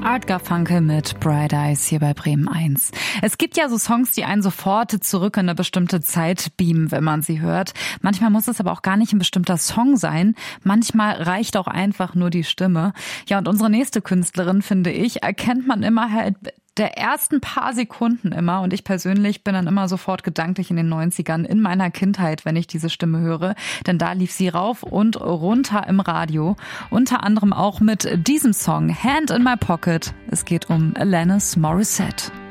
Art Garfunkel mit Bright Eyes hier bei Bremen 1. Es gibt ja so Songs, die einen sofort zurück in eine bestimmte Zeit beamen, wenn man sie hört. Manchmal muss es aber auch gar nicht ein bestimmter Song sein. Manchmal reicht auch einfach nur die Stimme. Ja, und unsere nächste Künstlerin, finde ich, erkennt man immer halt der ersten paar Sekunden immer, und ich persönlich bin dann immer sofort gedanklich in den 90ern, in meiner Kindheit, wenn ich diese Stimme höre, denn da lief sie rauf und runter im Radio, unter anderem auch mit diesem Song Hand in My Pocket. Es geht um Alanis Morissette.